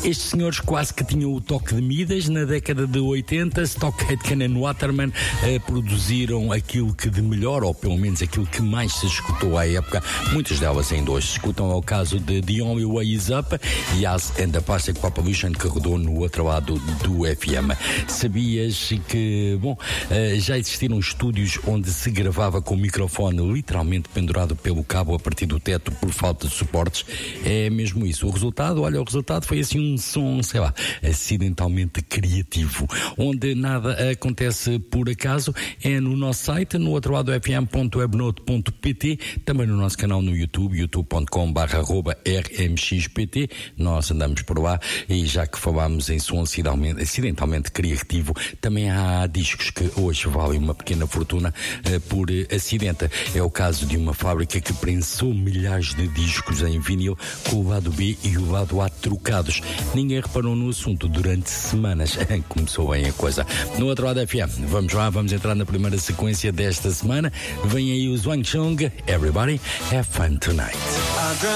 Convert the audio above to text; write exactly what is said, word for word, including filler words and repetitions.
Estes senhores quase que tinham o toque de Midas. Na década de oitenta, Stock Aitken and Waterman eh, produziram aquilo que de melhor, ou pelo menos aquilo que mais se escutou à época. Muitas delas ainda hoje se escutam. É o caso de The Only Way Is Up, Yas and the Plastic Population, que rodou no outro lado do F M. Sabias que, bom, eh, já existiram estúdios onde se gravava com o microfone literalmente pendurado pelo cabo a partir do teto por falta de suportes? É mesmo isso. O resultado, olha, o resultado foi assim um som, sei lá, acidentalmente criativo. Onde nada acontece por acaso é no nosso site, no outro lado f m ponto webnote ponto p t, também no nosso canal no YouTube, youtube ponto com barra arroba r m x p t. Nós andamos por lá e já que falámos em som acidentalmente, acidentalmente criativo, também há discos que hoje valem uma pequena fortuna uh, por uh, acidente. É o caso de uma fábrica que prensou milhares de discos em vinil com o lado B e o lado A trocados. Ninguém reparou no assunto durante semanas. Começou bem a coisa. No outro lado F M, vamos lá, vamos entrar na primeira sequência desta semana. Vem aí o Wang Chung, Everybody Have Fun Tonight.